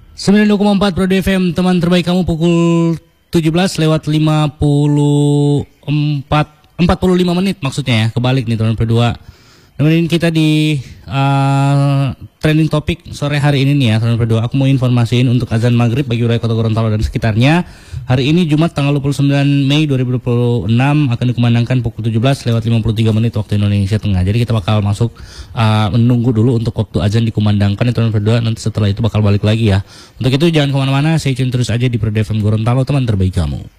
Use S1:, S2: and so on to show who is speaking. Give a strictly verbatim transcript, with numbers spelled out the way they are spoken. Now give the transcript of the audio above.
S1: sembilan puluh dua koma empat Pro D F M, teman terbaik kamu, pukul tujuh belas lewat lima puluh empat, empat puluh lima menit maksudnya ya, kebalik nih teman berdua. Nemenin kita di uh, trending topik sore hari ini nih ya teman berdua. Aku mau informasiin untuk azan maghrib bagi wilayah Kota Gorontalo dan sekitarnya. Hari ini Jumat tanggal dua puluh sembilan Mei dua ribu dua puluh enam akan dikumandangkan pukul tujuh belas lewat lima puluh tiga menit waktu Indonesia Tengah. Jadi kita bakal masuk uh, menunggu dulu untuk waktu azan dikumandangkan ya teman berdua. Nanti setelah itu bakal balik lagi ya. Untuk itu jangan kemana-mana, stay tune terus aja di Pro D F M Gorontalo, teman terbaik kamu.